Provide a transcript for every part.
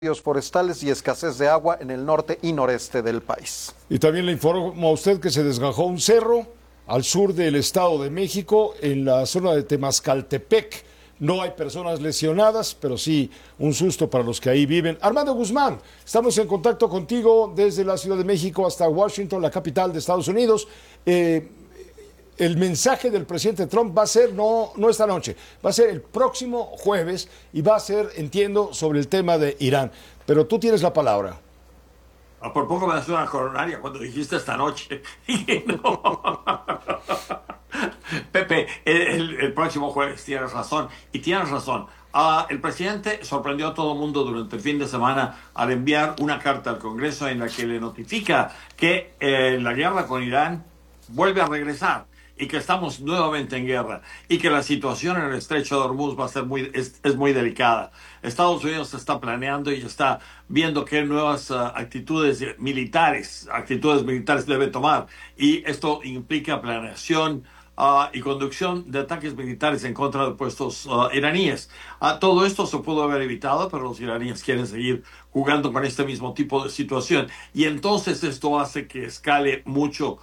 forestales y escasez de agua en el norte y noreste del país. Y también le informo a usted que se desgajó un cerro al sur del Estado de México, en la zona de Temascaltepec. No hay personas lesionadas, pero sí un susto para los que ahí viven. Armando Guzmán, estamos en contacto contigo desde la Ciudad de México hasta Washington, la capital de Estados Unidos. El mensaje del presidente Trump va a ser, no esta noche, va a ser el próximo jueves y va a ser, entiendo, sobre el tema de Irán. Pero tú tienes la palabra. Por poco me das una coronaria cuando dijiste esta noche. No. Pepe, el próximo jueves, tienes razón. Y tienes razón. El presidente sorprendió a todo el mundo durante el fin de semana al enviar una carta al Congreso en la que le notifica que la guerra con Irán vuelve a regresar y que estamos nuevamente en guerra y que la situación en el estrecho de Hormuz va a ser es muy delicada. Estados Unidos está planeando y está viendo qué nuevas actitudes militares debe tomar, y esto implica planeación y conducción de ataques militares en contra de puestos iraníes. Todo esto se pudo haber evitado, pero los iraníes quieren seguir jugando con este mismo tipo de situación, y entonces esto hace que escale mucho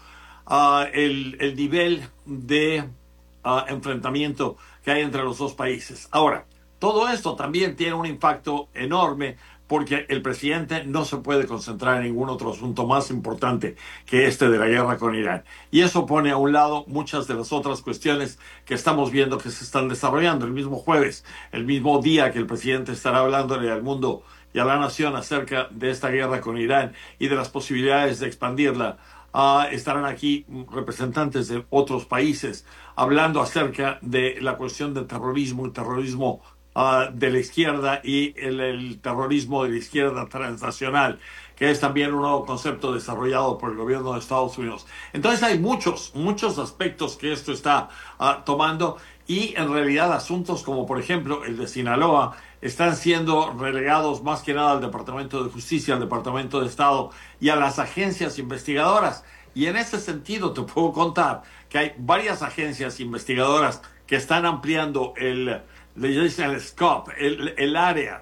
el nivel de enfrentamiento que hay entre los dos países. Ahora, todo esto también tiene un impacto enorme porque el presidente no se puede concentrar en ningún otro asunto más importante que este de la guerra con Irán. Y eso pone a un lado muchas de las otras cuestiones que estamos viendo que se están desarrollando. El mismo jueves, el mismo día que el presidente estará hablándole al mundo y a la nación acerca de esta guerra con Irán y de las posibilidades de expandirla, estarán aquí representantes de otros países hablando acerca de la cuestión del terrorismo, el terrorismo de la izquierda y el terrorismo de la izquierda transnacional, que es también un nuevo concepto desarrollado por el gobierno de Estados Unidos. Entonces hay muchos aspectos que esto está tomando, y en realidad asuntos como por ejemplo el de Sinaloa están siendo relegados más que nada al Departamento de Justicia, al Departamento de Estado y a las agencias investigadoras. Y en ese sentido te puedo contar que hay varias agencias investigadoras que están ampliando el scope, el área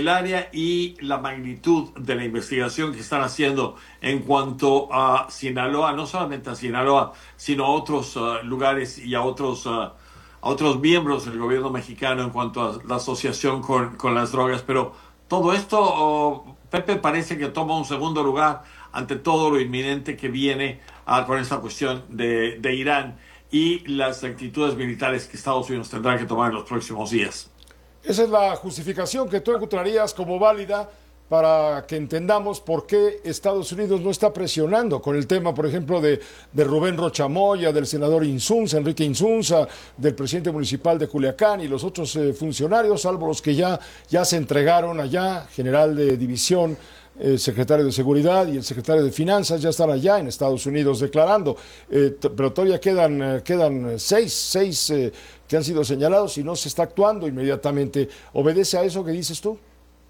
y la magnitud de la investigación que están haciendo en cuanto a Sinaloa, no solamente a Sinaloa, sino a otros lugares y a otros miembros del gobierno mexicano en cuanto a la asociación con las drogas. Pero todo esto, Pepe, parece que toma un segundo lugar ante todo lo inminente que viene con esta cuestión de Irán y las actitudes militares que Estados Unidos tendrá que tomar en los próximos días. Esa es la justificación que tú encontrarías como válida para que entendamos por qué Estados Unidos no está presionando con el tema, por ejemplo, de Rubén Rocha Moya, del senador Insunza, Enrique Insunza, del presidente municipal de Culiacán y los otros funcionarios, salvo los que ya se entregaron allá, general de división, secretario de Seguridad y el secretario de Finanzas ya están allá en Estados Unidos declarando, pero todavía quedan seis que han sido señalados y no se está actuando inmediatamente. ¿Obedece a eso que dices tú?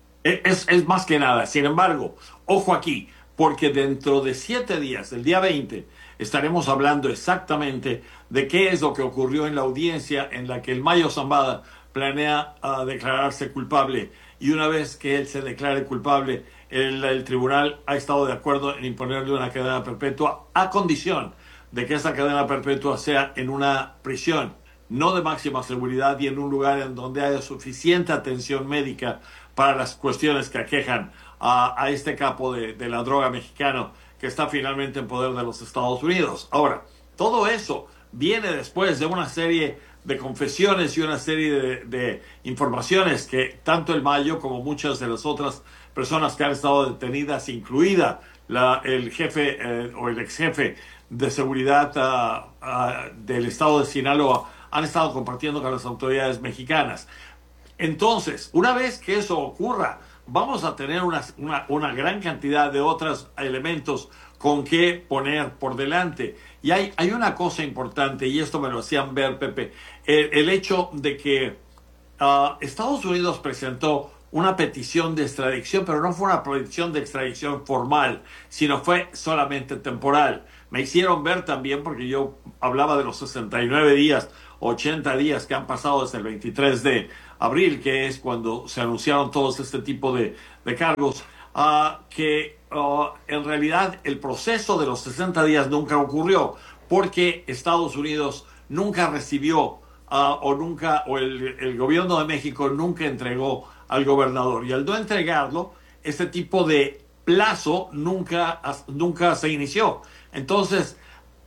Es más que nada. Sin embargo, ojo aquí, porque dentro de 7 días, el día 20, estaremos hablando exactamente de qué es lo que ocurrió en la audiencia en la que el Mayo Zambada planea declararse culpable, y una vez que él se declare culpable, el tribunal ha estado de acuerdo en imponerle una cadena perpetua a condición de que esa cadena perpetua sea en una prisión no de máxima seguridad y en un lugar en donde haya suficiente atención médica para las cuestiones que aquejan a este capo de la droga mexicano que está finalmente en poder de los Estados Unidos. Ahora, todo eso viene después de una serie de confesiones y una serie de informaciones que tanto el Mayo como muchas de las otras personas que han estado detenidas, incluida el jefe o el ex jefe de seguridad del estado de Sinaloa, han estado compartiendo con las autoridades mexicanas. Entonces, una vez que eso ocurra, vamos a tener una gran cantidad de otros elementos con que poner por delante. Y hay una cosa importante, y esto me lo hacían ver, Pepe, el hecho de que Estados Unidos presentó una petición de extradición, pero no fue una petición de extradición formal, sino fue solamente temporal. Me hicieron ver también, porque yo hablaba de los 69 días, 80 días que han pasado desde el 23 abril, que es cuando se anunciaron todos este tipo de cargos, que en realidad el proceso de los 60 días nunca ocurrió porque Estados Unidos nunca recibió o el gobierno de México nunca entregó al gobernador. Y al no entregarlo, este tipo de plazo nunca se inició. Entonces,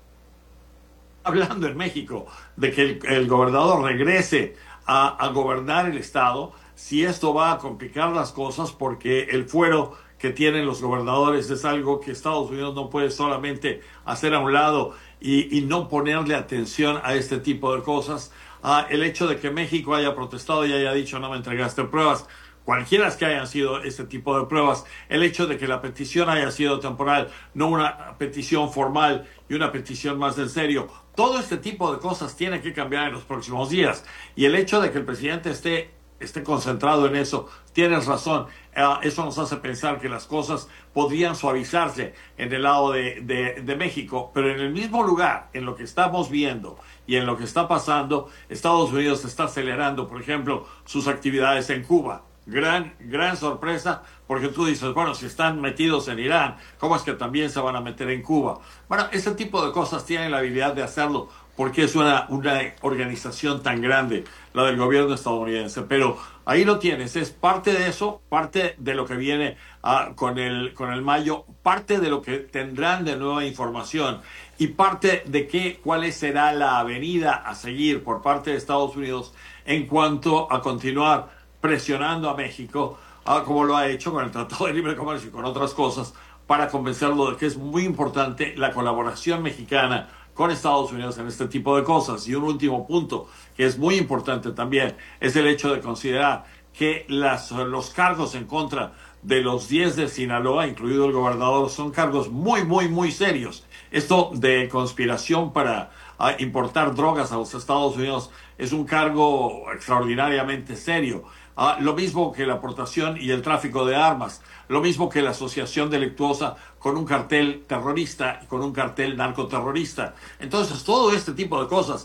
hablando en México de que el gobernador regrese a gobernar el estado, si esto va a complicar las cosas, porque el fuero que tienen los gobernadores es algo que Estados Unidos no puede solamente hacer a un lado y no ponerle atención a este tipo de cosas. El hecho de que México haya protestado y haya dicho no me entregaste pruebas, cualquiera que hayan sido este tipo de pruebas, el hecho de que la petición haya sido temporal, no una petición formal y una petición más en serio, todo este tipo de cosas tiene que cambiar en los próximos días. Y el hecho de que el presidente esté concentrado en eso, tienes razón, eso nos hace pensar que las cosas podrían suavizarse en el lado de México, pero en el mismo lugar, en lo que estamos viendo y en lo que está pasando, Estados Unidos está acelerando, por ejemplo, sus actividades en Cuba. Gran sorpresa, porque tú dices, bueno, si están metidos en Irán, ¿cómo es que también se van a meter en Cuba? Bueno, ese tipo de cosas tienen la habilidad de hacerlo, porque es una organización tan grande, la del gobierno estadounidense. Pero ahí lo tienes, es parte de eso, parte de lo que viene con el mayo, parte de lo que tendrán de nueva información y parte de cuál será la avenida a seguir por parte de Estados Unidos en cuanto a continuar presionando a México, como lo ha hecho con el Tratado de Libre Comercio y con otras cosas, para convencerlo de que es muy importante la colaboración mexicana con Estados Unidos en este tipo de cosas. Y un último punto que es muy importante también es el hecho de considerar que los cargos en contra de los 10 de Sinaloa, incluido el gobernador, son cargos muy serios. Esto de conspiración para importar drogas a los Estados Unidos es un cargo extraordinariamente serio. Lo mismo que la aportación y el tráfico de armas, lo mismo que la asociación delictuosa con un cartel terrorista y con un cartel narcoterrorista. Entonces, todo este tipo de cosas,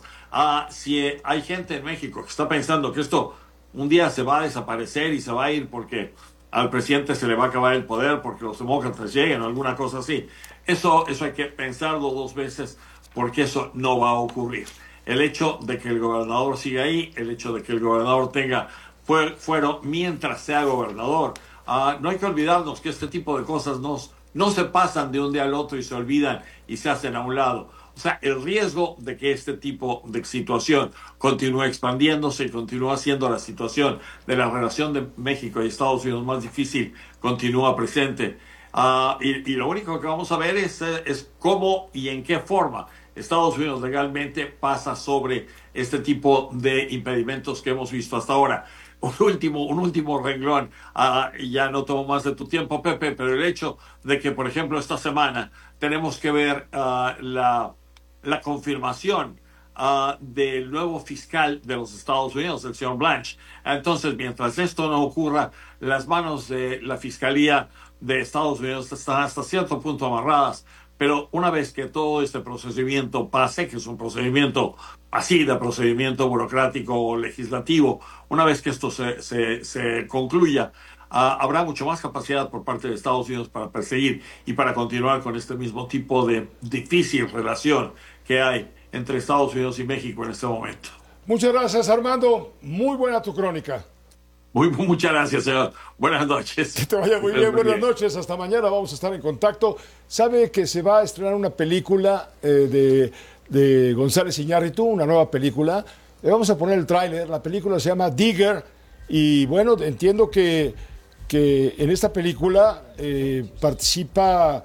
si hay gente en México que está pensando que esto un día se va a desaparecer y se va a ir porque al presidente se le va a acabar el poder, porque los demócratas lleguen o alguna cosa así, eso hay que pensarlo dos veces, porque eso no va a ocurrir. El hecho de que el gobernador siga ahí, el hecho de que el gobernador tenga fuero mientras sea gobernador. No hay que olvidarnos que este tipo de cosas no se pasan de un día al otro y se olvidan y se hacen a un lado. O sea, el riesgo de que este tipo de situación continúe expandiéndose y continúe haciendo la situación de la relación de México y Estados Unidos más difícil continúa presente. Y lo único que vamos a ver es cómo y en qué forma Estados Unidos legalmente pasa sobre este tipo de impedimentos que hemos visto hasta ahora. Un último renglón, ya no tomo más de tu tiempo, Pepe, pero el hecho de que, por ejemplo, esta semana tenemos que ver la confirmación del nuevo fiscal de los Estados Unidos, el señor Blanche. Entonces, mientras esto no ocurra, las manos de la Fiscalía de Estados Unidos están hasta cierto punto amarradas. Pero una vez que todo este procedimiento pase, que es un procedimiento así de procedimiento burocrático o legislativo, una vez que esto se concluya, habrá mucho más capacidad por parte de Estados Unidos para perseguir y para continuar con este mismo tipo de difícil relación que hay entre Estados Unidos y México en este momento. Muchas gracias, Armando. Muy buena tu crónica. Muchas gracias, señor. Buenas noches. Que te vaya muy bien. Buenas noches. Hasta mañana. Vamos a estar en contacto. Sabe que se va a estrenar una película de González Iñárritu, una nueva película. Le vamos a poner el tráiler. La película se llama Digger. Y bueno, entiendo que en esta película participa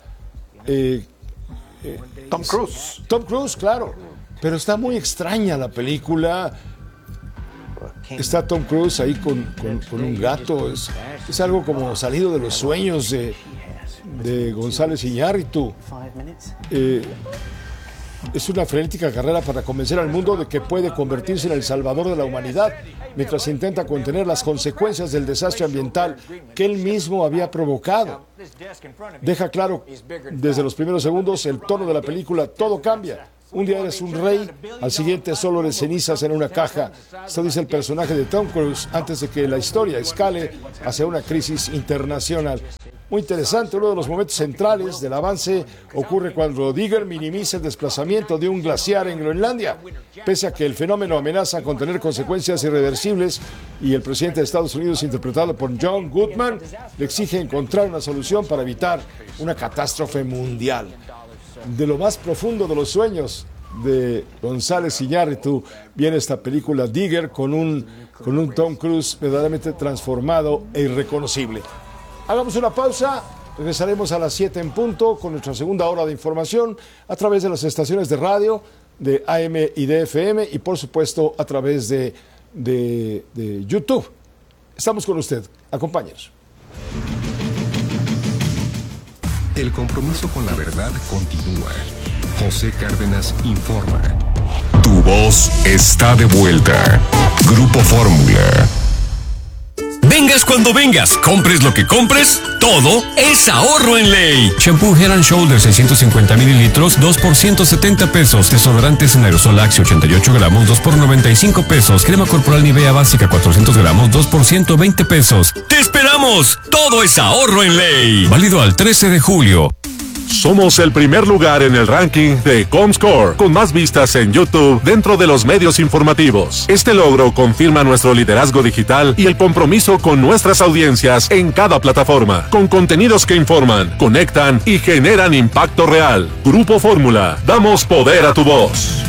Tom Cruise. Tom Cruise, claro. Pero está muy extraña la película. Está Tom Cruise ahí con un gato. Es algo como salido de los sueños de González Iñárritu. Es una frenética carrera para convencer al mundo de que puede convertirse en el salvador de la humanidad, mientras intenta contener las consecuencias del desastre ambiental que él mismo había provocado. Deja claro desde los primeros segundos el tono de la película, todo cambia. Un día eres un rey, al siguiente solo eres cenizas en una caja. Esto dice el personaje de Tom Cruise antes de que la historia escale hacia una crisis internacional. Muy interesante, uno de los momentos centrales del avance ocurre cuando Digger minimiza el desplazamiento de un glaciar en Groenlandia. Pese a que el fenómeno amenaza con tener consecuencias irreversibles y el presidente de Estados Unidos, interpretado por John Goodman, le exige encontrar una solución para evitar una catástrofe mundial. De lo más profundo de los sueños de González Iñárritu viene esta película Digger con un Tom Cruise verdaderamente transformado e irreconocible. Hagamos una pausa, regresaremos a las 7 en punto con nuestra segunda hora de información a través de las estaciones de radio de AM y de FM y por supuesto a través de YouTube. Estamos con usted, acompáñenos. El compromiso con la verdad continúa. José Cárdenas informa. Tu voz está de vuelta. Grupo Fórmula. Vengas cuando vengas, compres lo que compres, todo es ahorro en ley. Shampoo Head and Shoulders 650 mililitros, 2 por 170 pesos. Desodorantes en aerosol Axe 88 gramos, 2 por 95 pesos. Crema corporal Nivea básica 400 gramos, 2 por 120 pesos. ¡Te esperamos! Todo es ahorro en ley. Válido al 13 de julio. Somos el primer lugar en el ranking de Comscore, con más vistas en YouTube dentro de los medios informativos. Este logro confirma nuestro liderazgo digital y el compromiso con nuestras audiencias en cada plataforma, con contenidos que informan, conectan y generan impacto real. Grupo Fórmula, damos poder a tu voz.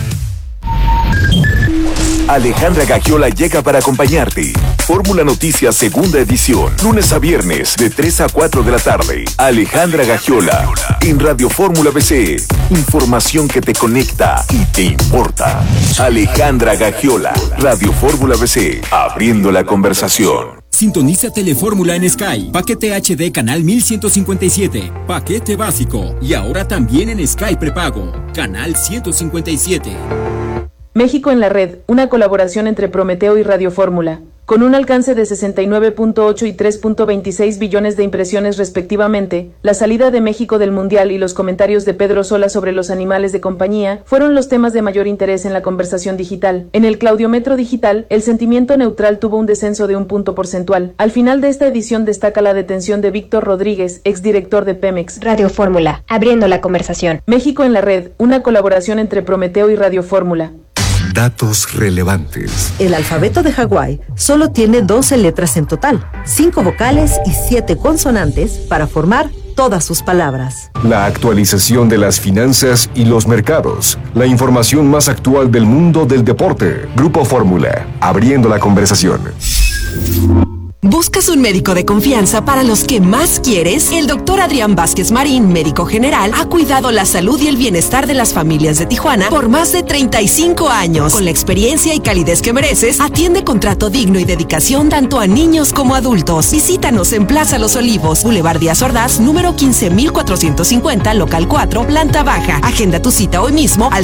Alejandra Gagiola llega para acompañarte. Fórmula Noticias segunda edición, lunes a viernes de 3 a 4 de la tarde. Alejandra Gagiola en Radio Fórmula BC. Información que te conecta y te importa. Alejandra Gagiola, Radio Fórmula BC, abriendo la conversación. Sintoniza Telefórmula en Sky. Paquete HD canal 1157. Paquete básico. Y ahora también en Sky prepago. Canal 157. México en la red, una colaboración entre Prometeo y Radio Fórmula, con un alcance de 69.8 y 3.26 billones de impresiones respectivamente. La salida de México del Mundial y los comentarios de Pedro Sola sobre los animales de compañía fueron los temas de mayor interés en la conversación digital. En el Claudiometro digital, el sentimiento neutral tuvo un descenso de 1 punto porcentual. Al final de esta edición destaca la detención de Víctor Rodríguez, exdirector de Pemex. Radio Fórmula, abriendo la conversación. México en la red, una colaboración entre Prometeo y Radio Fórmula. Datos relevantes. El alfabeto de Hawái solo tiene 12 letras en total, 5 vocales y 7 consonantes para formar todas sus palabras. La actualización de las finanzas y los mercados. La información más actual del mundo del deporte. Grupo Fórmula, abriendo la conversación. ¿Buscas un médico de confianza para los que más quieres? El doctor Adrián Vázquez Marín, médico general, ha cuidado la salud y el bienestar de las familias de Tijuana por más de 35 años. Con la experiencia y calidez que mereces, atiende con trato digno y dedicación tanto a niños como adultos. Visítanos en Plaza Los Olivos, Boulevard Díaz Ordaz, número 15450, local 4, planta baja. Agenda tu cita hoy mismo al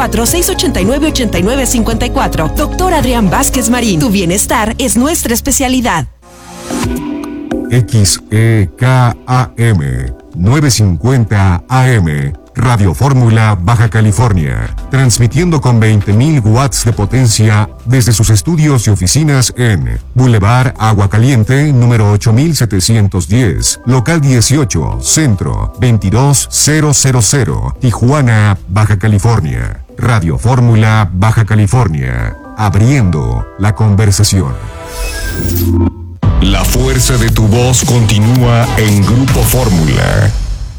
664-689-8954. Doctor Adrián Vázquez Marín, tu bienestar es nuestra especialidad. XEKAM 950 AM Radio Fórmula Baja California, transmitiendo con 20.000 watts de potencia desde sus estudios y oficinas en Boulevard Agua Caliente, número 8710, local 18, centro 22000, Tijuana, Baja California. Radio Fórmula Baja California, abriendo la conversación. La fuerza de tu voz continúa en Grupo Fórmula.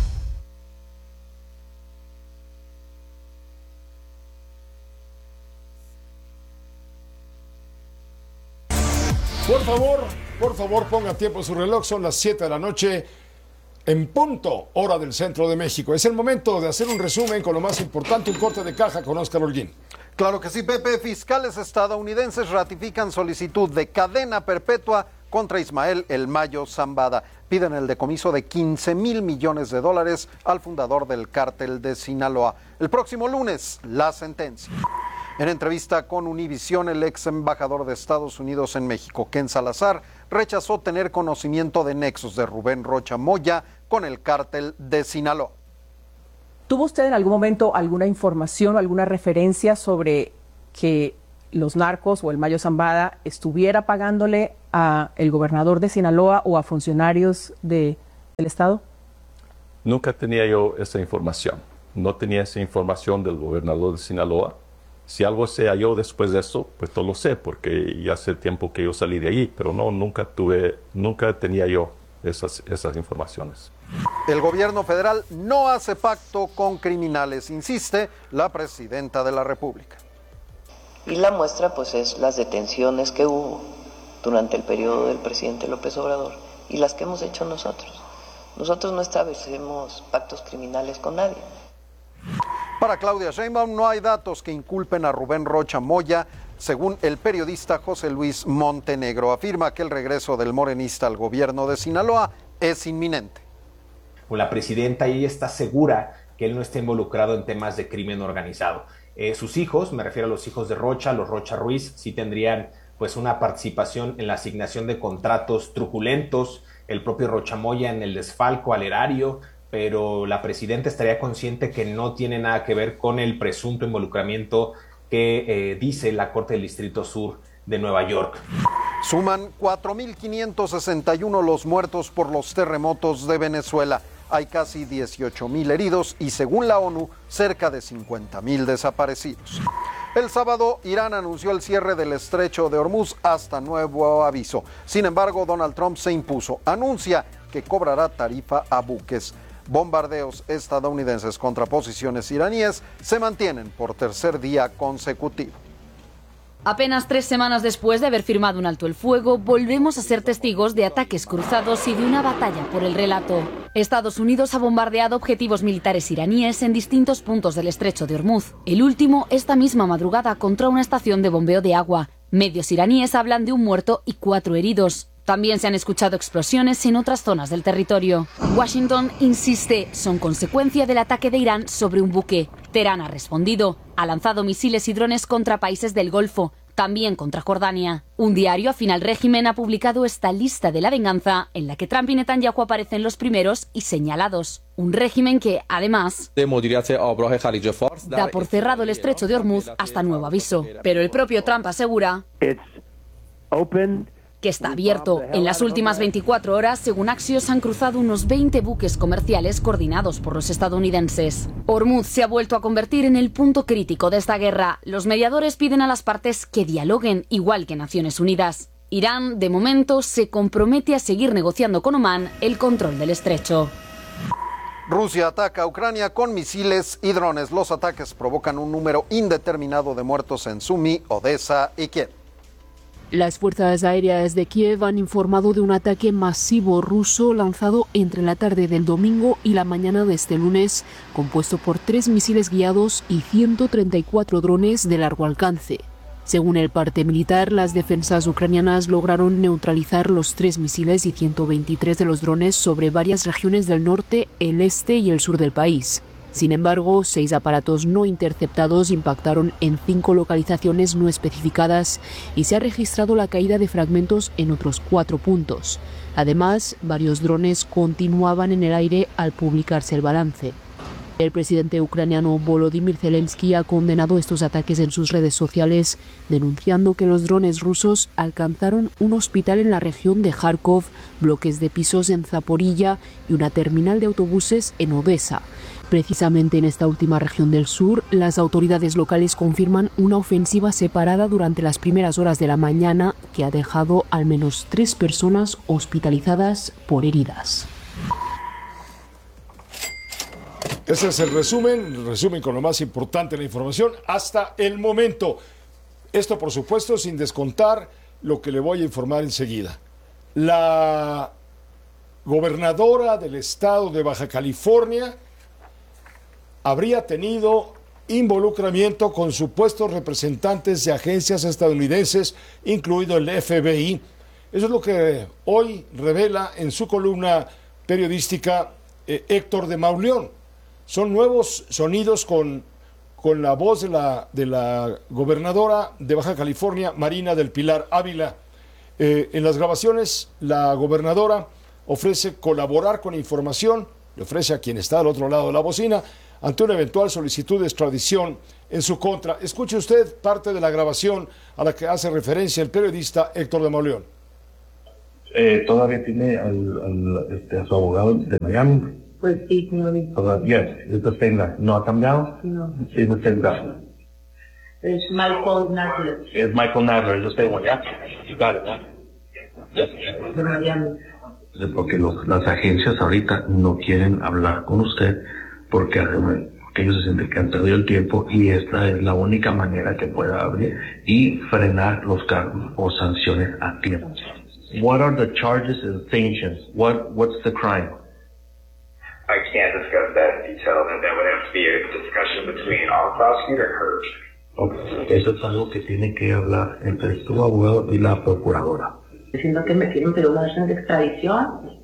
Por favor, ponga tiempo en su reloj. Son las 7 de la noche en punto, hora del centro de México. Es el momento de hacer un resumen con lo más importante, un corte de caja con Óscar Holguín. Claro que sí, Pepe. Fiscales estadounidenses ratifican solicitud de cadena perpetua contra Ismael El Mayo Zambada. Piden el decomiso de $15,000 millones al fundador del cártel de Sinaloa. El próximo lunes, la sentencia. En entrevista con Univisión, el ex embajador de Estados Unidos en México, Ken Salazar, rechazó tener conocimiento de nexos de Rubén Rocha Moya con el cártel de Sinaloa. ¿Tuvo usted en algún momento alguna información o alguna referencia sobre que los narcos o el Mayo Zambada estuviera pagándole a el gobernador de Sinaloa o a funcionarios del estado? Nunca tenía yo esa información. No tenía esa información del gobernador de Sinaloa. Si algo sé yo después de eso, pues no lo sé, porque ya hace tiempo que yo salí de allí, pero no, nunca tenía yo esas informaciones. El gobierno federal no hace pacto con criminales, insiste la presidenta de la República. Y la muestra pues es las detenciones que hubo durante el periodo del presidente López Obrador y las que hemos hecho nosotros. Nosotros no establecemos pactos criminales con nadie. Para Claudia Sheinbaum no hay datos que inculpen a Rubén Rocha Moya, según el periodista José Luis Montenegro. Afirma que el regreso del morenista al gobierno de Sinaloa es inminente. La presidenta, ella está segura que él no está involucrado en temas de crimen organizado. Sus hijos, me refiero a los hijos de Rocha, los Rocha Ruiz, sí tendrían pues una participación en la asignación de contratos truculentos, el propio Rocha Moya en el desfalco al erario, pero la presidenta estaría consciente que no tiene nada que ver con el presunto involucramiento que dice la Corte del Distrito Sur de Nueva York. Suman 4.561 los muertos por los terremotos de Venezuela. Hay casi 18.000 heridos y, según la ONU, cerca de 50.000 desaparecidos. El sábado, Irán anunció el cierre del estrecho de Hormuz hasta nuevo aviso. Sin embargo, Donald Trump se impuso. Anuncia que cobrará tarifa a buques. Bombardeos estadounidenses contra posiciones iraníes se mantienen por tercer día consecutivo. Apenas 3 semanas después de haber firmado un alto el fuego, volvemos a ser testigos de ataques cruzados y de una batalla por el relato. Estados Unidos ha bombardeado objetivos militares iraníes en distintos puntos del estrecho de Hormuz. El último, esta misma madrugada, contra una estación de bombeo de agua. Medios iraníes hablan de un muerto y 4 heridos. También se han escuchado explosiones en otras zonas del territorio. Washington insiste, son consecuencia del ataque de Irán sobre un buque. Teherán ha respondido, ha lanzado misiles y drones contra países del Golfo, también contra Jordania. Un diario afín al régimen ha publicado esta lista de la venganza, en la que Trump y Netanyahu aparecen los primeros y señalados. Un régimen que, además, da por cerrado el estrecho de Hormuz hasta nuevo aviso. Pero el propio Trump asegura que está abierto. En las últimas 24 horas, según Axios, han cruzado unos 20 buques comerciales coordinados por los estadounidenses. Hormuz se ha vuelto a convertir en el punto crítico de esta guerra. Los mediadores piden a las partes que dialoguen, igual que Naciones Unidas. Irán, de momento, se compromete a seguir negociando con Omán el control del estrecho. Rusia ataca a Ucrania con misiles y drones. Los ataques provocan un número indeterminado de muertos en Sumy, Odessa y Kiev. Las fuerzas aéreas de Kiev han informado de un ataque masivo ruso lanzado entre la tarde del domingo y la mañana de este lunes, compuesto por 3 misiles guiados y 134 drones de largo alcance. Según el parte militar, las defensas ucranianas lograron neutralizar los 3 misiles y 123 de los drones sobre varias regiones del norte, el este y el sur del país. Sin embargo, 6 aparatos no interceptados impactaron en 5 localizaciones no especificadas y se ha registrado la caída de fragmentos en otros 4 puntos. Además, varios drones continuaban en el aire al publicarse el balance. El presidente ucraniano Volodymyr Zelensky ha condenado estos ataques en sus redes sociales, denunciando que los drones rusos alcanzaron un hospital en la región de Kharkov, bloques de pisos en Zaporilla y una terminal de autobuses en Odessa. Precisamente en esta última región del sur, las autoridades locales confirman una ofensiva separada durante las primeras horas de la mañana que ha dejado al menos 3 personas hospitalizadas por heridas. Ese es el resumen con lo más importante de la información hasta el momento. Esto, por supuesto, sin descontar lo que le voy a informar enseguida. La gobernadora del estado de Baja California habría tenido involucramiento con supuestos representantes de agencias estadounidenses, incluido el FBI. Eso es lo que hoy revela en su columna periodística Héctor de Mauleón. Son nuevos sonidos con la voz de la gobernadora de Baja California, Marina del Pilar Ávila. En las grabaciones, la gobernadora ofrece colaborar con información, le ofrece a quien está al otro lado de la bocina ante una eventual solicitud de extradición en su contra. Escuche usted parte de la grabación a la que hace referencia el periodista Héctor de Mauleón. ¿Todavía tiene a su abogado de Miami? Pues sí, señorita. Yes, it's the same guy. ¿No ha cambiado? No. It's the same guy. Es Michael Nadler. Es Michael Nadler, it's the same one, yeah? You got it, huh? Yes. De Miami. Porque las agencias ahorita no quieren hablar con usted porque ellos se sienten que han perdido el tiempo y esta es la única manera que pueda abrir y frenar los cargos o sanciones a tiempo. What are the charges and sanctions? What's the crime? I can't discuss that in detail, and that would have to be a discussion between our prosecutor and her. Okay. Eso es algo que tiene que hablar entre tu abogado y la procuradora. Diciendo que me quieren pedir una orden de extradición.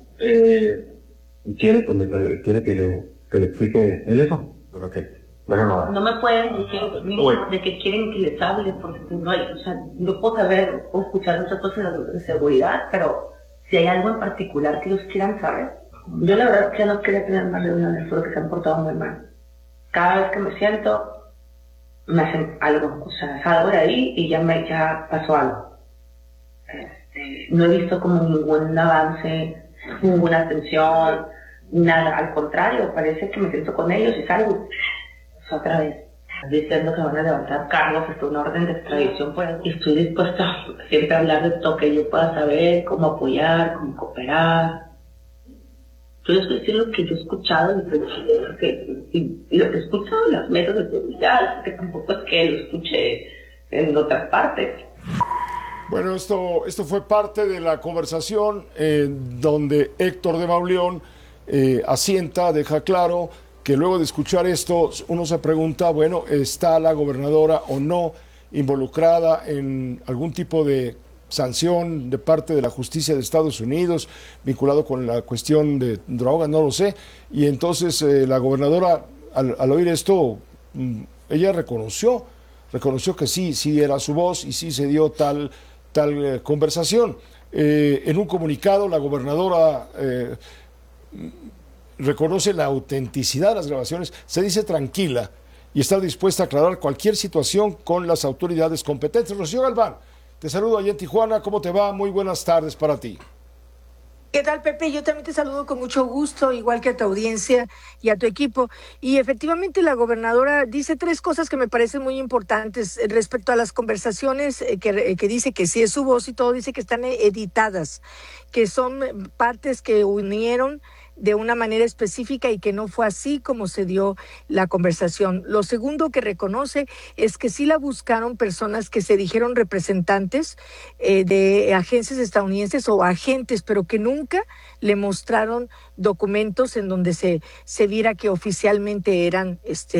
¿Quiere que le explique el eso? ¿Pero qué? Pero no me pueden decir de que quieren que les hable, porque no hay, o sea, no puedo saber o escuchar muchas cosas de seguridad, pero si hay algo en particular que ellos quieran saber. Yo la verdad que no quería tener más reuniones porque se han portado muy mal. Cada vez que me siento, me hacen algo, o sea, salgo de ahí y ya pasó algo. No he visto como ningún avance, ninguna atención, nada, al contrario, parece que me siento con ellos y salgo otra vez. Diciendo que van a levantar cargos, hasta una orden de extradición, pues estoy dispuesta siempre a hablar de todo que yo pueda saber, cómo apoyar, cómo cooperar. Yo estoy diciendo lo que yo he escuchado y lo que he escuchado en los medios de seguridad, que tampoco es que lo escuché en otras partes. Bueno, esto fue parte de la conversación donde Héctor de Mauleón asienta, deja claro que luego de escuchar esto uno se pregunta, bueno, ¿está la gobernadora o no involucrada en algún tipo de sanción de parte de la justicia de Estados Unidos vinculado con la cuestión de drogas? No lo sé. Y entonces la gobernadora al oír esto, ella reconoció que sí era su voz y sí se dio tal conversación. En un comunicado la gobernadora reconoce la autenticidad de las grabaciones, se dice tranquila y está dispuesta a aclarar cualquier situación con las autoridades competentes. Rocío Galván, te saludo allá en Tijuana, ¿cómo te va? Muy buenas tardes para ti. ¿Qué tal, Pepe? Yo también te saludo con mucho gusto, igual que a tu audiencia y a tu equipo. Y efectivamente la gobernadora dice tres cosas que me parecen muy importantes respecto a las conversaciones que dice que sí es su voz y todo, dice que están editadas, que son partes que unieron de una manera específica y que no fue así como se dio la conversación. Lo segundo que reconoce es que sí la buscaron personas que se dijeron representantes de agencias estadounidenses o agentes, pero que nunca le mostraron documentos en donde se viera que oficialmente eran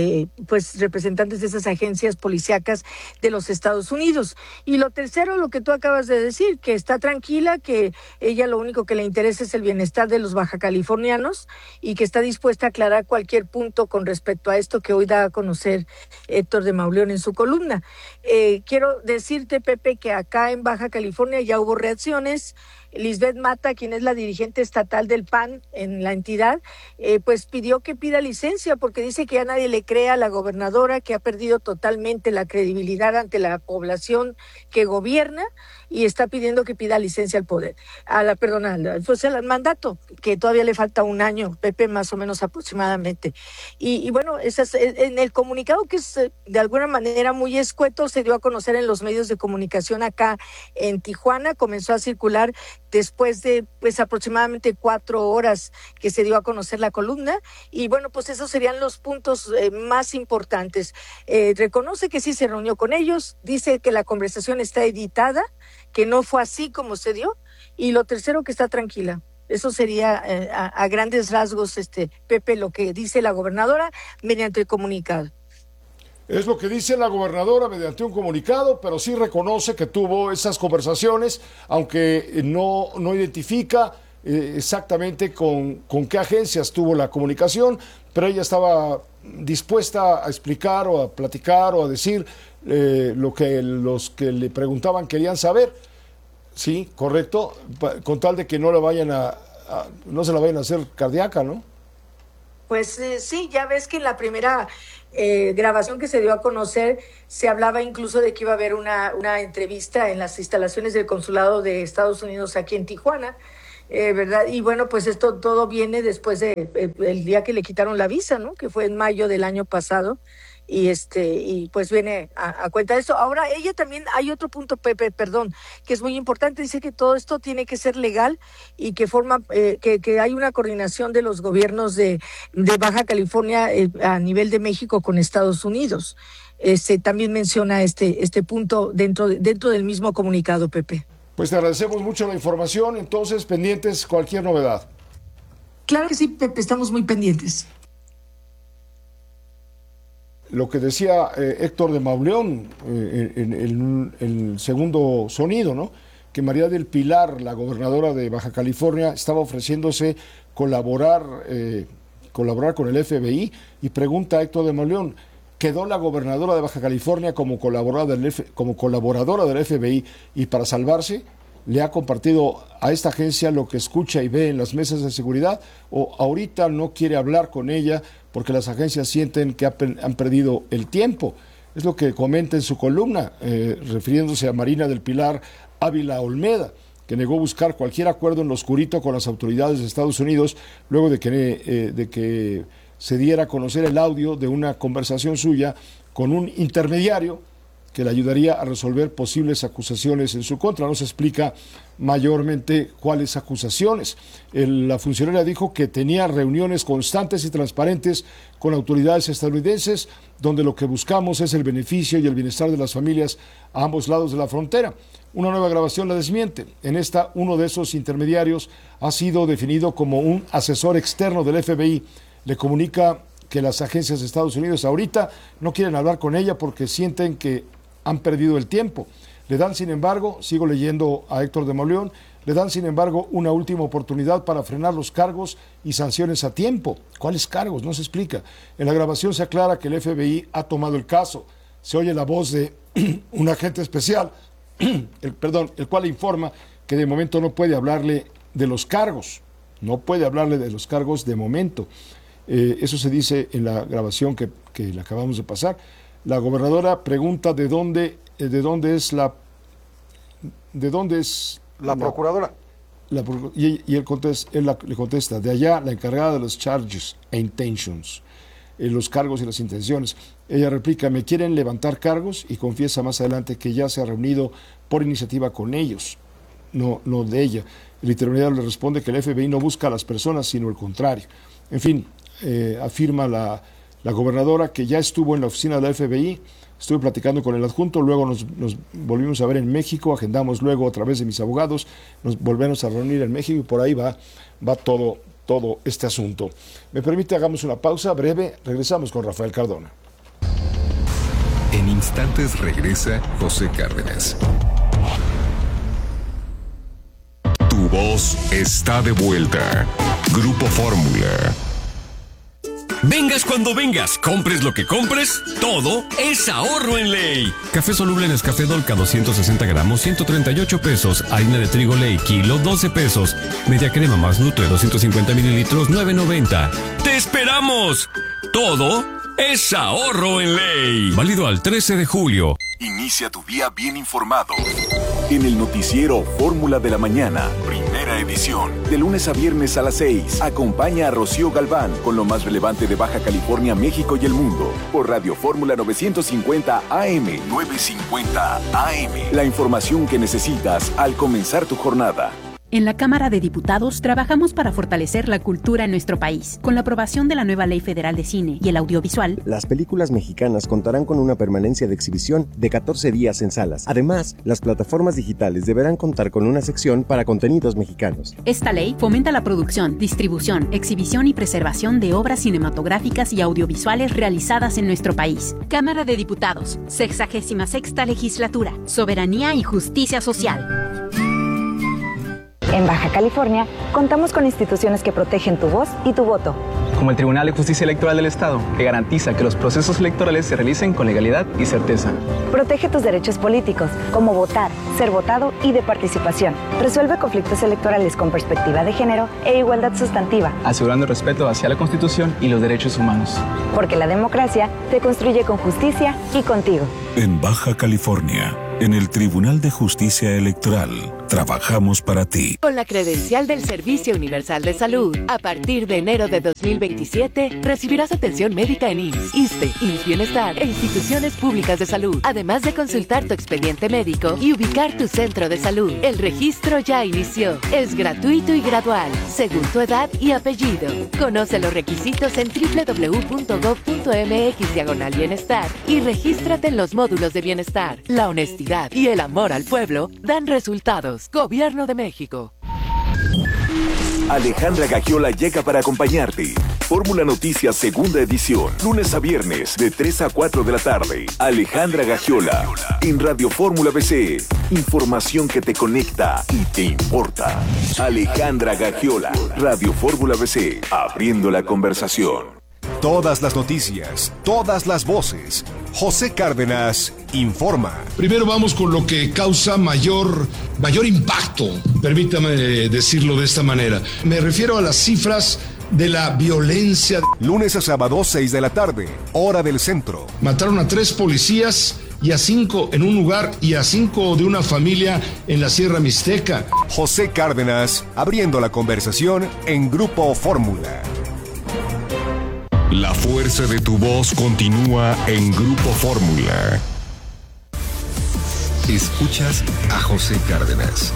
pues representantes de esas agencias policíacas de los Estados Unidos. Y lo tercero, lo que tú acabas de decir, que está tranquila, que ella lo único que le interesa es el bienestar de los bajacalifornianos y que está dispuesta a aclarar cualquier punto con respecto a esto que hoy da a conocer Héctor de Mauleón en su columna. Quiero decirte, Pepe, que acá en Baja California ya hubo reacciones. Lisbeth Mata, quien es la dirigente estatal del PAN en la entidad, pues pidió que pida licencia porque dice que ya nadie le cree a la gobernadora, que ha perdido totalmente la credibilidad ante la población que gobierna y está pidiendo que pida licencia al poder, al mandato, que todavía le falta un año, Pepe, más o menos aproximadamente. Y bueno, en el comunicado, que es de alguna manera muy escueto, se dio a conocer en los medios de comunicación acá en Tijuana, comenzó a circular después de pues aproximadamente 4 horas que se dio a conocer la columna, y bueno, pues esos serían los puntos más importantes. Reconoce que sí se reunió con ellos, dice que la conversación está editada, que no fue así como se dio, y lo tercero, que está tranquila. Eso sería a grandes rasgos, Pepe, lo que dice la gobernadora mediante el comunicado. Es lo que dice la gobernadora mediante un comunicado, pero sí reconoce que tuvo esas conversaciones, aunque no identifica exactamente con qué agencias tuvo la comunicación, pero ella estaba dispuesta a explicar o a platicar o a decir lo que los que le preguntaban querían saber. Sí, correcto, con tal de que no se la vayan a hacer cardíaca, ¿no? Pues sí, ya ves que en la primera grabación que se dio a conocer se hablaba incluso de que iba a haber una entrevista en las instalaciones del consulado de Estados Unidos aquí en Tijuana, ¿verdad? Y bueno, pues esto todo viene después de el día que le quitaron la visa, ¿no? Que fue en mayo del año pasado. Y pues viene a cuenta de eso. Ahora, ella también, hay otro punto, Pepe, perdón, que es muy importante, dice que todo esto tiene que ser legal y que que hay una coordinación de los gobiernos de Baja California a nivel de México con Estados Unidos. También menciona este punto dentro del mismo comunicado, Pepe. Pues te agradecemos mucho la información, entonces pendientes cualquier novedad. Claro que sí, Pepe, estamos muy pendientes. Lo que decía Héctor de Mauleón en el segundo sonido, ¿no? Que María del Pilar, la gobernadora de Baja California, estaba ofreciéndose colaborar con el FBI, y pregunta a Héctor de Mauleón, ¿quedó la gobernadora de Baja California como colaboradora del FBI y para salvarse le ha compartido a esta agencia lo que escucha y ve en las mesas de seguridad, o ahorita no quiere hablar con ella porque las agencias sienten que han perdido el tiempo? Es lo que comenta en su columna, refiriéndose a Marina del Pilar Ávila Olmeda, que negó buscar cualquier acuerdo en lo oscurito con las autoridades de Estados Unidos luego de que se diera a conocer el audio de una conversación suya con un intermediario que le ayudaría a resolver posibles acusaciones en su contra. No se explica mayormente cuáles acusaciones. La funcionaria dijo que tenía reuniones constantes y transparentes con autoridades estadounidenses, donde lo que buscamos es el beneficio y el bienestar de las familias a ambos lados de la frontera. Una nueva grabación la desmiente. En esta, uno de esos intermediarios ha sido definido como un asesor externo del FBI. Le comunica que las agencias de Estados Unidos ahorita no quieren hablar con ella porque sienten que han perdido el tiempo. Le dan, sin embargo, sigo leyendo a Héctor de Mauleón, le dan, sin embargo, una última oportunidad para frenar los cargos y sanciones a tiempo. ¿Cuáles cargos? No se explica. En la grabación se aclara que el FBI ha tomado el caso. Se oye la voz de un agente especial, el cual informa que de momento no puede hablarle de los cargos. No puede hablarle de los cargos de momento. Eso se dice en la grabación que le acabamos de pasar. La gobernadora pregunta de dónde es la procuradora. Y él le contesta, de allá la encargada de los charges e intentions, los cargos y las intenciones. Ella replica, me quieren levantar cargos, y confiesa más adelante que ya se ha reunido por iniciativa con ellos, no de ella. El intermediario le responde que el FBI no busca a las personas, sino el contrario. En fin, afirma la gobernadora que ya estuvo en la oficina de la FBI, estuve platicando con el adjunto, luego nos volvimos a ver en México, agendamos luego a través de mis abogados, nos volvemos a reunir en México, y por ahí va todo este asunto. ¿Me permite hagamos una pausa breve? Regresamos con Rafael Cardona. En instantes regresa José Cárdenas. Tu voz está de vuelta. Grupo Fórmula. Vengas cuando vengas, compres lo que compres, todo es ahorro en Ley. Café soluble Nescafé Dolca 260 gramos, 138 pesos. Harina de trigo Ley, kilo, 12 pesos. Media crema más Nutre, 250 mililitros, 9.90. ¡Te esperamos! Todo es ahorro en Ley. Válido al 13 de julio. Inicia tu día bien informado. En el noticiero Fórmula de la Mañana, primera edición. De lunes a viernes a las 6. Acompaña a Rocío Galván con lo más relevante de Baja California, México y el mundo. Por Radio Fórmula 950 AM. 950 AM. La información que necesitas al comenzar tu jornada. En la Cámara de Diputados trabajamos para fortalecer la cultura en nuestro país. Con la aprobación de la nueva Ley Federal de Cine y el Audiovisual, las películas mexicanas contarán con una permanencia de exhibición de 14 días en salas. Además, las plataformas digitales deberán contar con una sección para contenidos mexicanos. Esta ley fomenta la producción, distribución, exhibición y preservación de obras cinematográficas y audiovisuales realizadas en nuestro país. Cámara de Diputados, 66ª Legislatura, Soberanía y Justicia Social. En Baja California, contamos con instituciones que protegen tu voz y tu voto. como el Tribunal de Justicia Electoral del Estado, que garantiza que los procesos electorales se realicen con legalidad y certeza. Protege tus derechos políticos, como votar, ser votado y de participación. Resuelve conflictos electorales con perspectiva de género e igualdad sustantiva. Asegurando el respeto hacia la Constitución y los derechos humanos. Porque la democracia se construye con justicia y contigo. En Baja California, en el Tribunal de Justicia Electoral, trabajamos para ti. Con la credencial del Servicio Universal de Salud, a partir de enero de 2027, recibirás atención médica en IMSS, ISSSTE, IMSS Bienestar e instituciones públicas de salud, además de consultar tu expediente médico y ubicar tu centro de salud. El registro ya inició. Es gratuito y gradual, según tu edad y apellido. Conoce los requisitos en www.gov.mx/bienestar y regístrate en los módulos de bienestar. La honestidad y el amor al pueblo dan resultados. Gobierno de México. Alejandra Gagiola llega para acompañarte. Fórmula Noticias Segunda Edición, lunes a viernes de 3 a 4 de la tarde. Alejandra Gagiola, en Radio Fórmula BC. Información que te conecta y te importa. Alejandra Gagiola, Radio Fórmula BC, abriendo la conversación. Todas las noticias, todas las voces. José Cárdenas informa. Primero vamos con lo que causa mayor impacto, permítame decirlo de esta manera. Me refiero a las cifras de la violencia. Lunes a sábado, 6 de la tarde, hora del centro. Mataron a 3 policías y a 5 en un lugar y a 5 de una familia en la Sierra Mixteca. José Cárdenas, abriendo la conversación en Grupo Fórmula. La fuerza de tu voz continúa en Grupo Fórmula. Escuchas a José Cárdenas.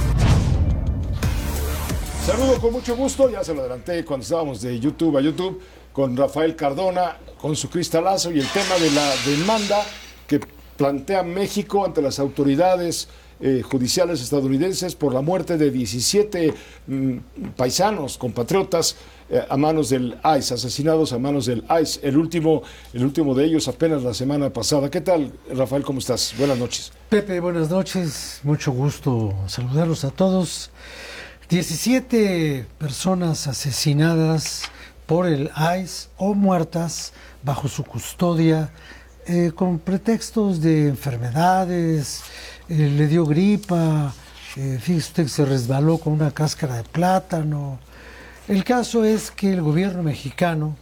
Saludo con mucho gusto, ya se lo adelanté cuando estábamos de YouTube a YouTube, con Rafael Cardona, con su cristalazo y el tema de la demanda que plantea México ante las autoridades judiciales estadounidenses por la muerte de 17 paisanos, compatriotas, a manos del ICE, asesinados a manos del ICE. El último de ellos apenas la semana pasada. ¿Qué tal, Rafael? ¿Cómo estás? Buenas noches. Pepe, buenas noches. Mucho gusto saludarlos a todos. 17 personas asesinadas por el ICE o muertas bajo su custodia con pretextos de enfermedades, le dio gripa, fíjese usted que se resbaló con una cáscara de plátano. El caso es que el gobierno mexicano,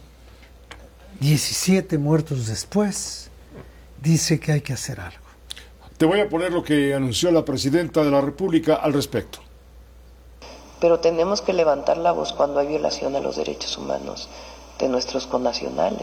17 muertos después, dice que hay que hacer algo. Te voy a poner lo que anunció la presidenta de la República al respecto. Pero tenemos que levantar la voz cuando hay violación a los derechos humanos de nuestros connacionales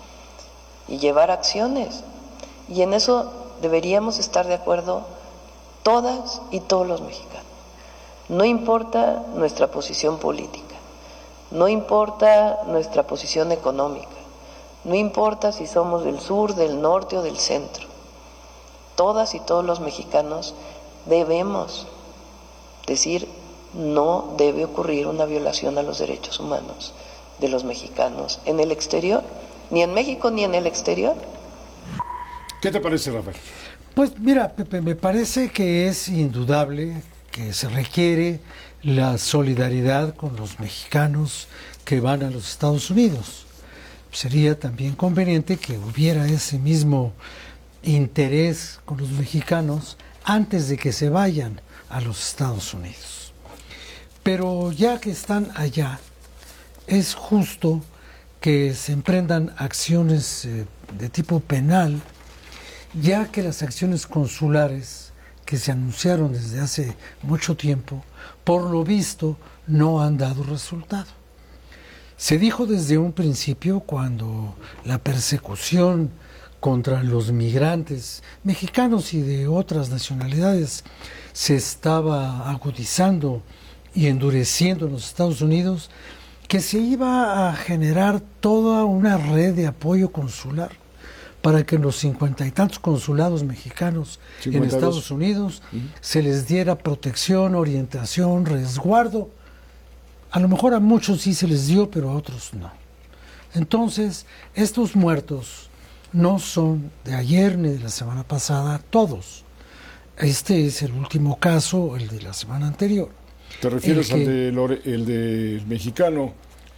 y llevar acciones. Y en eso deberíamos estar de acuerdo todas y todos los mexicanos. No importa nuestra posición política, no importa nuestra posición económica, no importa si somos del sur, del norte o del centro. Todas y todos los mexicanos debemos decir: no debe ocurrir una violación a los derechos humanos de los mexicanos en el exterior, ni en México ni en el exterior. ¿Qué te parece, Rafael? Pues mira, Pepe, me parece que es indudable que se requiere la solidaridad con los mexicanos que van a los Estados Unidos. Sería también conveniente que hubiera ese mismo interés con los mexicanos antes de que se vayan a los Estados Unidos. Pero ya que están allá, es justo que se emprendan acciones de tipo penal, ya que las acciones consulares que se anunciaron desde hace mucho tiempo, por lo visto, no han dado resultado. Se dijo desde un principio, cuando la persecución contra los migrantes mexicanos y de otras nacionalidades se estaba agudizando y endureciendo en los Estados Unidos, que se iba a generar toda una red de apoyo consular para que en los 50 y tantos consulados mexicanos 52 en Estados Unidos se les diera protección, orientación, resguardo. A lo mejor a muchos sí se les dio, pero a otros no. Entonces, estos muertos no son de ayer ni de la semana pasada, todos. Este es el último caso, el de la semana anterior. ¿Te refieres al del mexicano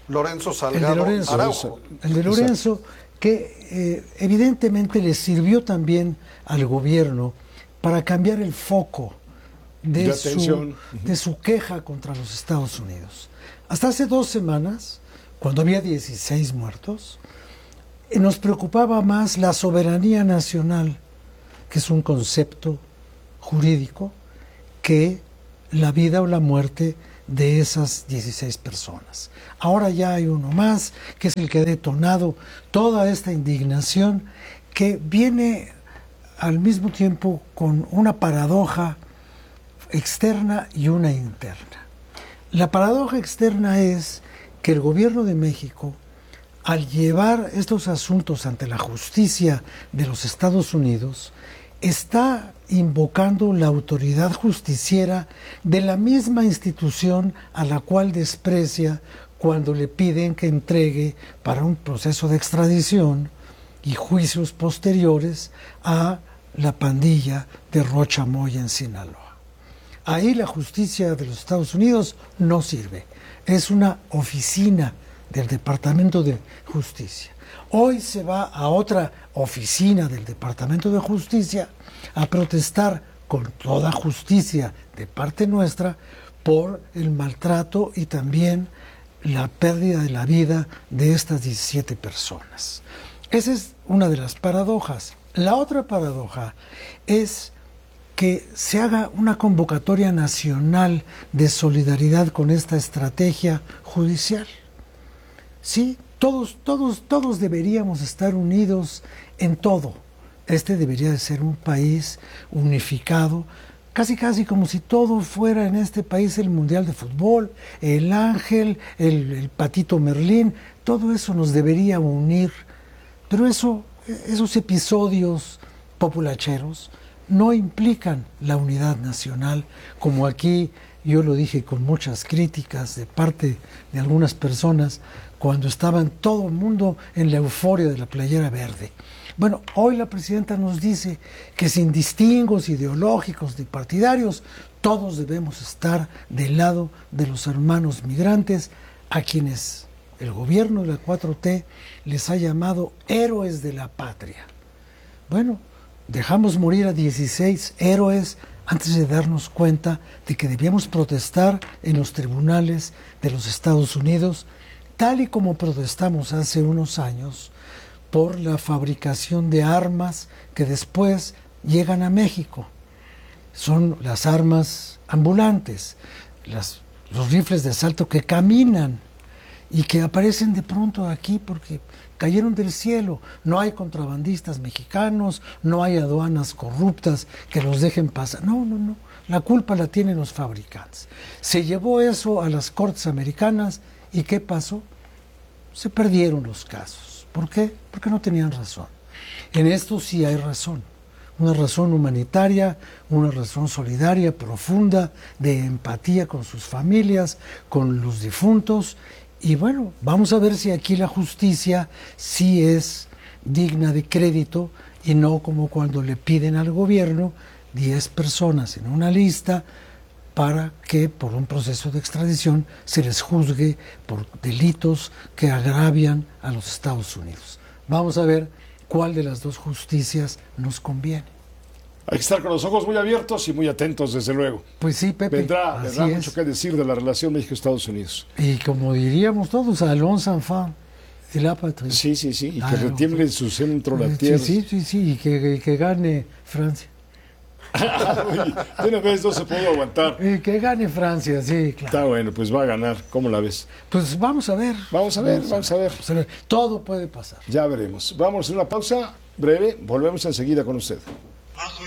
Lorenzo Salgado Araujo. El de Lorenzo, que evidentemente le sirvió también al gobierno para cambiar el foco de su queja contra los Estados Unidos. Hasta hace 2 semanas, cuando había 16 muertos, nos preocupaba más la soberanía nacional, que es un concepto jurídico, que la vida o la muerte de esas 16 personas. Ahora ya hay uno más, que es el que ha detonado toda esta indignación, que viene al mismo tiempo con una paradoja externa y una interna. La paradoja externa es que el gobierno de México, al llevar estos asuntos ante la justicia de los Estados Unidos, está invocando la autoridad justiciera de la misma institución a la cual desprecia cuando le piden que entregue para un proceso de extradición y juicios posteriores a la pandilla de Rocha Moya en Sinaloa. Ahí la justicia de los Estados Unidos no sirve. Es una oficina del Departamento de Justicia. Hoy se va a otra oficina del Departamento de Justicia a protestar con toda justicia de parte nuestra por el maltrato y también la pérdida de la vida de estas 17 personas. Esa es una de las paradojas. La otra paradoja es que se haga una convocatoria nacional de solidaridad con esta estrategia judicial. Sí, todos deberíamos estar unidos en todo. Este debería de ser un país unificado, casi como si todo fuera en este país el Mundial de Fútbol, el Ángel, el Patito Merlín, todo eso nos debería unir. Pero esos episodios populacheros no implican la unidad nacional, como aquí yo lo dije con muchas críticas de parte de algunas personas, cuando estaban todo el mundo en la euforia de la playera verde. Bueno, hoy la presidenta nos dice que sin distingos ideológicos ni partidarios, todos debemos estar del lado de los hermanos migrantes, a quienes el gobierno de la 4T les ha llamado héroes de la patria. Bueno, dejamos morir a 16 héroes antes de darnos cuenta de que debíamos protestar en los tribunales de los Estados Unidos, tal y como protestamos hace unos años por la fabricación de armas que después llegan a México. Son las armas ambulantes, los rifles de asalto que caminan y que aparecen de pronto aquí porque cayeron del cielo. No hay contrabandistas mexicanos, no hay aduanas corruptas que los dejen pasar. No. La culpa la tienen los fabricantes. Se llevó eso a las cortes americanas y ¿qué pasó? Se perdieron los casos. ¿Por qué? Porque no tenían razón. En esto sí hay razón. Una razón humanitaria, una razón solidaria, profunda, de empatía con sus familias, con los difuntos. Y bueno, vamos a ver si aquí la justicia sí es digna de crédito y no como cuando le piden al gobierno 10 personas en una lista para que por un proceso de extradición se les juzgue por delitos que agravian a los Estados Unidos. Vamos a ver cuál de las dos justicias nos conviene. Hay que estar con los ojos muy abiertos y muy atentos, desde luego. Pues sí, Pepe. Vendrá mucho que decir de la relación México-Estados Unidos. Y como diríamos todos, allons enfants de la patria. Sí, y que retiemble en su centro la tierra. Sí, y que gane Francia. De una vez no se puede aguantar. Y que gane Francia, sí, claro. Está bueno, pues va a ganar. ¿Cómo la ves? Pues vamos a ver. Vamos a ver. Todo puede pasar. Ya veremos. Vamos a una pausa breve. Volvemos enseguida con usted.